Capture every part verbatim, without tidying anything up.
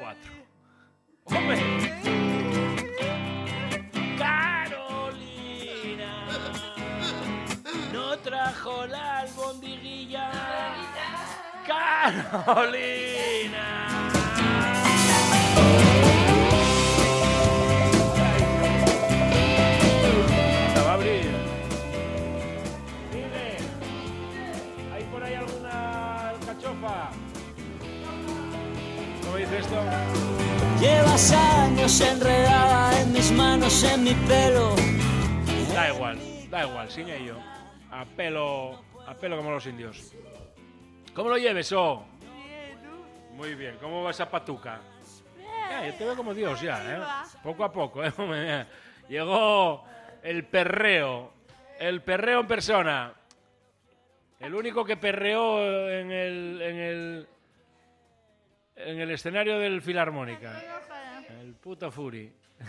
cuatro. ¡Hombre! ¡Carolina! No trajo la albondiguilla. ¡Carolina! La va a abrir. Dime, ¿hay por ahí alguna alcachofa? ¿Cómo dice esto? Llevas años enredada en mis manos, en mi pelo. Da igual, da igual, sin ello. A pelo, a pelo como los indios. ¿Cómo lo lleves, oh? Muy bien, ¿cómo va esa patuca? Ya, yo te veo como Dios ya, ¿eh? Poco a poco, ¿eh? Llegó el perreo, el perreo en persona. El único que perreó en el, en el, en el escenario del Filarmónica. El puto Furi.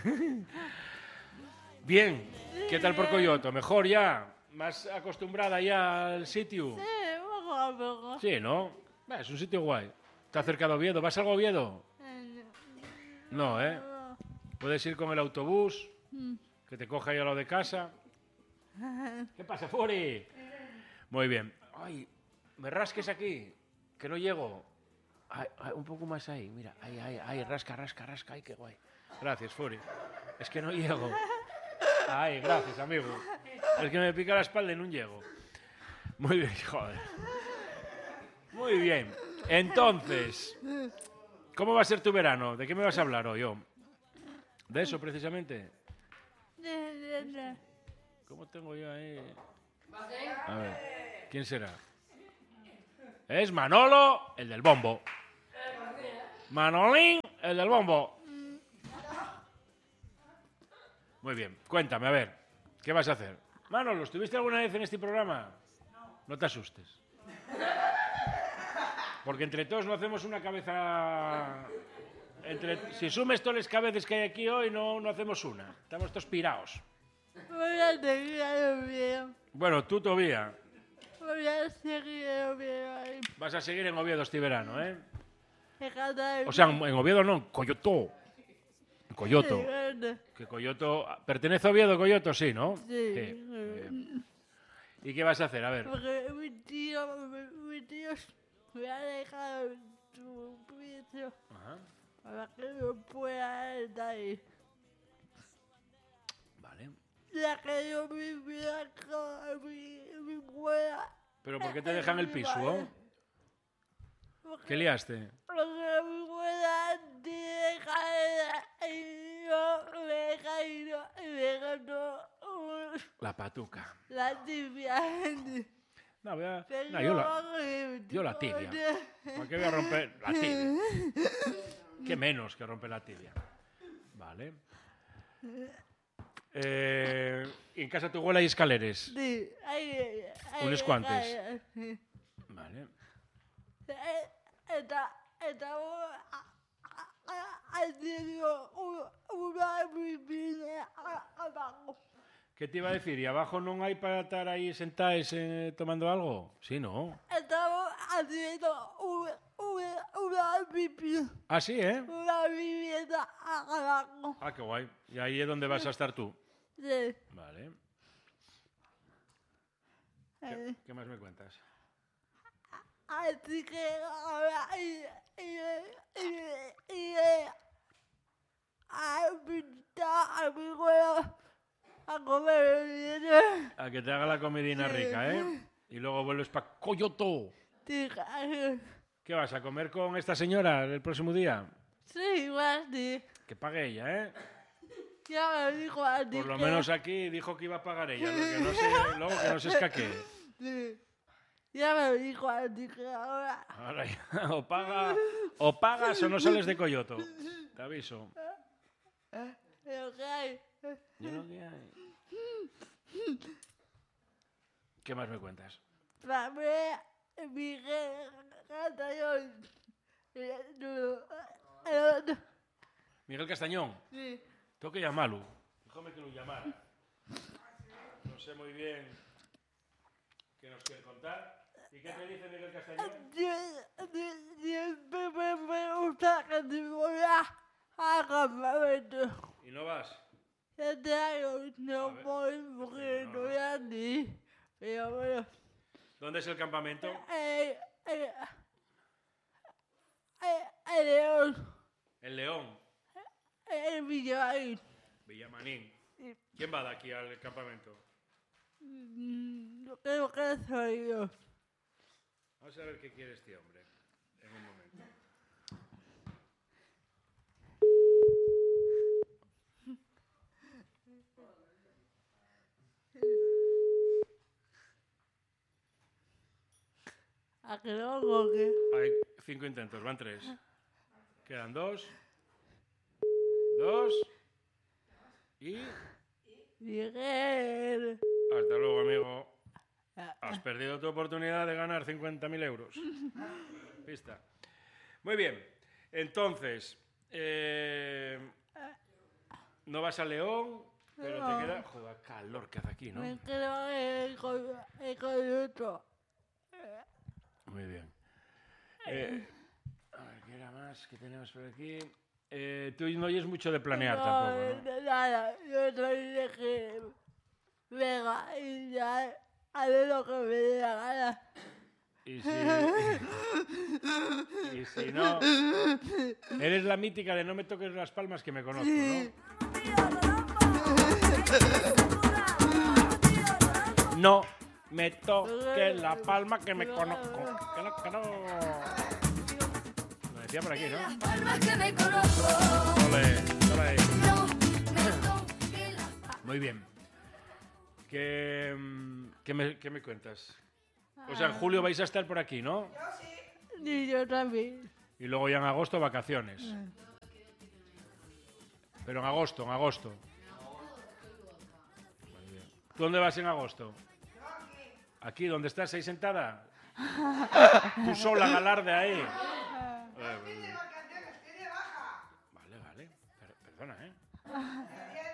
Bien, ¿qué tal por Coyoto? ¿Mejor ya? ¿Más acostumbrada ya al sitio? Sí, poco a poco. Sí, ¿no? Bah, es un sitio guay. Está cerca de Oviedo. ¿Vas al Oviedo? No, ¿eh? Puedes ir con el autobús, que te coja ahí a lo de casa. ¿Qué pasa, Furi? Muy bien. Ay, me rasques aquí, que no llego. Ay, ay, un poco más ahí, mira. Ay, ay, ay, rasca, rasca, rasca. Ay, qué guay. Gracias, Furi. Es que no llego. Ay, gracias, amigo. Es que me pica la espalda y no llego. Muy bien, joder. Muy bien. Entonces, ¿cómo va a ser tu verano? ¿De qué me vas a hablar hoy? Oh? ¿De eso, precisamente? ¿Cómo tengo yo ahí? A ver, ¿quién será? Es Manolo, el del bombo. Manolín, el del bombo. Muy bien, cuéntame, a ver, ¿qué vas a hacer? Manolo, ¿estuviste alguna vez en este programa? No. No te asustes. Porque entre todos no hacemos una cabeza... Entre... Si sumes todas las cabezas que hay aquí hoy, no, no hacemos una. Estamos todos pirados. Voy a seguir en Oviedo. Bueno, tú todavía. Voy a seguir en Oviedo ahí. Vas a seguir en Oviedo este verano, ¿eh? Me encanta el- O sea, en Oviedo no, en Coyoto. En Coyoto. Sí, grande. Que Coyoto... ¿Pertenece a Oviedo, Coyoto? Sí, ¿no? Sí. Bien. ¿Y qué vas a hacer? A ver. Porque mi tío, mi, mi tío me ha dejado su piso Ajá. para que yo pueda estar ahí. Vale. Ya que yo vivía con mi, mi abuela. ¿Pero por qué te dejan el piso, oh? Porque, ¿Qué liaste? porque mi abuela te deja y yo me deja y yo y me deja todo un- La patuca. la tibia. No, voy a... Pero no, yo la... yo- yo la tibia. ¿Por qué voy a romper la tibia? ¿Qué menos que romper la tibia? Vale. Eh, ¿y en casa de tu abuela hay escaleres? Sí, hay, hay Unos cuantos. hay- sí. Vale. Eh, Está, estamos haciendo un- una piscina a- abajo. ¿Qué te iba a decir? ¿Y abajo no hay para estar ahí sentados eh, tomando algo? Sí, ¿no? Estamos haciendo un- una, una piscina, Ah, sí, ¿eh? una vivienda abajo. Ah, qué guay. ¿Y ahí es donde vas a estar tú? Sí. Vale. ¿Qué, qué más me cuentas? Así que ahora y, y, y, y, a invitar a mi abuelo a comer bien. A que te haga la comidina rica, ¿eh? Y luego vuelves para Coyoto. ¿Qué vas a comer con esta señora el próximo día? Sí, igual sí. Que pague ella, ¿eh? Ya me dijo a ti Por lo que- menos aquí dijo que iba a pagar ella, lo que no sé, luego que no se escaquee. Sí. Ya me dijo a ti que ahora... Ahora ya, o, paga, o pagas o no sales de Coyoto. Te aviso. Pero que hay... Yo lo que hay. ¿Qué más me cuentas? Para ver mi cantación. Miguel Castañón, Sí. tengo que llamarlo. Déjame que lo llamara. No sé muy bien qué nos quiere contar. ¿Y qué te dice Miguel Castañón? Siempre me gusta que te voy a al campamento. ¿Y no vas? Este año no voy porque no, no no. voy a ni. Pero bueno. ¿Dónde es el campamento? Eh, eh, eh, eh, León. En León, El Villamarín. Villamanín. ¿Quién va de aquí al campamento? Mm, Yo creo que soy yo. Vamos a ver qué quiere este hombre. En un momento. ¿A que no o qué? Hay cinco intentos, van tres. Quedan dos. Dos. Y... Miguel. Hasta luego, amigo. Has perdido tu oportunidad de ganar cincuenta mil euros. Pista. Muy bien. Entonces, eh, no vas a León, pero te queda... Joder, calor que hace aquí, ¿no? Me quedo el con el conducto. Muy bien. Eh, a ver, ¿qué era más que tenemos por aquí? Eh, tú no oyes mucho de planear tampoco, ¿no? No, nada. Yo soy de que venga y ya haré lo que me dé la gana. Y si, y si no... Eres la mítica de no me toques las palmas que me conozco, ¿no? No me toques la palma que me conozco. Que no, que no. Lo decía por aquí, ¿no? Ole, ole. Muy bien. ¿Qué, mm, qué, me, ¿Qué me cuentas? O sea, en julio vais a estar por aquí, ¿no? Y yo también. Y luego ya en agosto vacaciones. Pero en agosto, en agosto. Muy bien. ¿Tú dónde vas en agosto? Aquí, ¿dónde estás ahí sentada? Tú sola, Galarde, ahí. Eh, muy bien. Vale, vale. Per- Perdona, ¿eh? Perdona.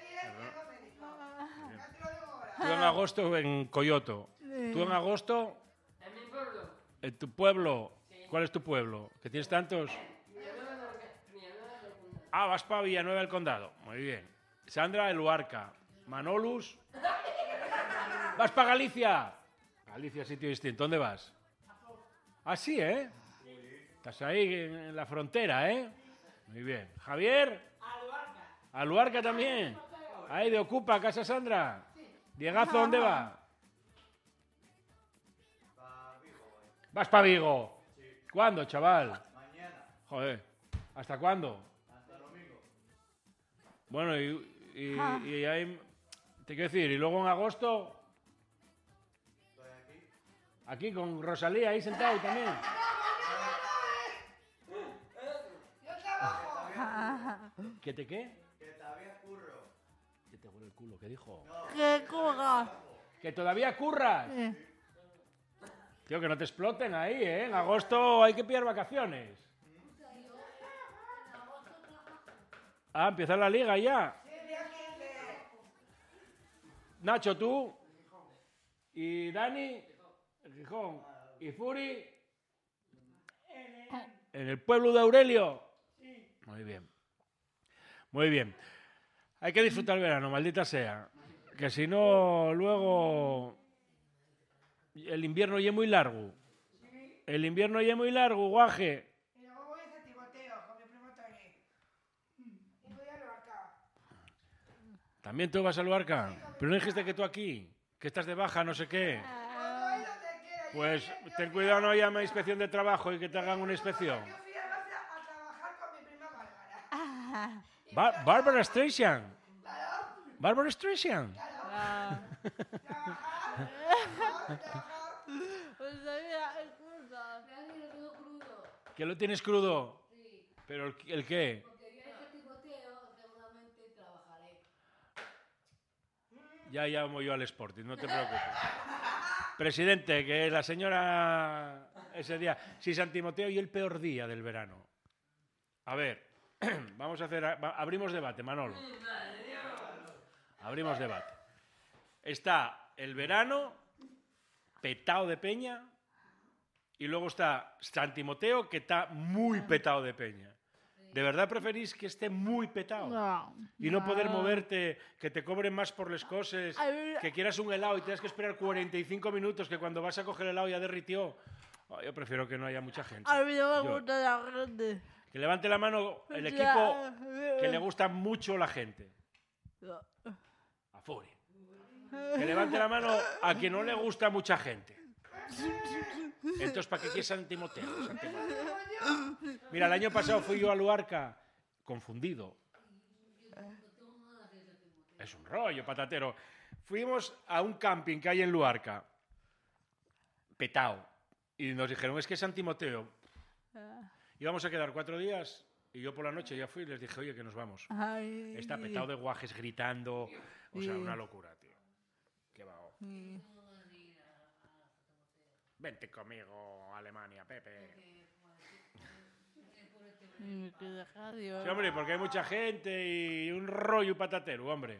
Tú en agosto en Coyoto. ¿Tú en agosto? En mi pueblo. ¿En tu pueblo? ¿Cuál es tu pueblo? ¿Que tienes tantos? Villanueva del Condado. Ah, vas para Villanueva del Condado. Muy bien. Sandra de Luarca. Manolus. ¿Vas para Galicia? Galicia, sitio distinto. ¿Dónde vas? Ah, sí, ¿eh? Estás ahí en la frontera, ¿eh? Muy bien. ¿Javier? A Luarca también. Ahí de Ocupa, Casa Sandra. Diegazo, ¿dónde va? ¿Vas para Vigo? ¿Cuándo, chaval? Mañana, Joder. ¿Hasta cuándo? hasta el domingo. Bueno, y, y, y ahí... Te quiero decir, y luego en agosto... Estoy aquí. Aquí con Rosalía, ahí sentado también. ¿Qué te qué? Que todavía curro. Que te huele el culo, ¿qué dijo? ¿Qué coja? ¡Que todavía curras! Eh, Tío, que no te exploten ahí, ¿eh? En agosto hay que pillar vacaciones. Ah, empieza la liga ya. Nacho, tú. Y Dani, el Gijón. Y Furi, en el pueblo de Aurelio. Muy bien. Muy bien. Hay que disfrutar el verano, maldita sea. Que si no, luego... El invierno ya es muy largo. El invierno ya es muy largo, guaje. Y luego voy a San Timoteo con mi primo Tony. Y voy a Lorca. ¿También tú vas al Luarca? Pero no dijiste que tú aquí, que estás de baja, no sé qué. Todo es donde quiera. Yo- Pues yo- yo ten fui cuidado, a- no llame a inspección de trabajo y que te hagan una inspección. Yo fui a Rusia a trabajar con mi prima Bárbara. Ba- Barbara Streisand. Barbara Streisand. pues mira, excusa. Casi lo tengo crudo. ¿Que lo tienes crudo? Sí. ¿Pero el, el qué? Porque yo en Timoteo seguramente trabajaré. Ya llamo yo al Sporting, no te preocupes. Presidente, que la señora ese día... Si San Timoteo y el peor día del verano. A ver, vamos a hacer... va- Abrimos debate, Manolo. Abrimos debate. Está el verano, petado de peña, y luego está San Timoteo, que está muy petado de peña. ¿De verdad preferís que esté muy petado? No. Y no poder moverte, que te cobren más por las cosas, A ver. que quieras un helado y tengas que esperar cuarenta y cinco minutos, que cuando vas a coger el helado ya derritió. Oh, yo prefiero que no haya mucha gente. A mí no me Yo- gusta la gente. Que levante la mano el Ya. equipo que le gusta mucho la gente. No. A Furi. Que levante la mano a quien no le gusta mucha gente. Entonces, ¿para qué quieres San Timoteo? San Timoteo? Mira, el año pasado fui yo a Luarca confundido. Es un rollo, patatero. Fuimos a un camping que hay en Luarca, petao, y nos dijeron, es que es San Timoteo. Íbamos a quedar cuatro días y yo por la noche ya fui y les dije, oye, que nos vamos. Ay. Está petado de guajes gritando. O sea, Sí. una locura, tío. Qué va. Mm. Vente conmigo, Alemania, Pepe. Mm, que deja, Dios. Sí, hombre, porque hay mucha gente y un rollo patatero, hombre.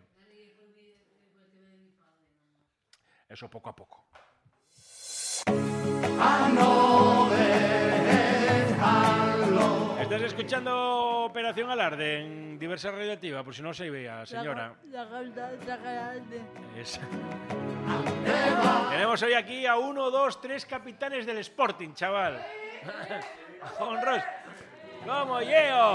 Eso poco a poco. Estás escuchando Operación Alarde en Diversa Radioactiva, por si no se veía, señora. La gata, la grande. Es- Tenemos hoy aquí a uno, dos, tres capitanes del Sporting, chaval. Honros. ¡Como Yeo!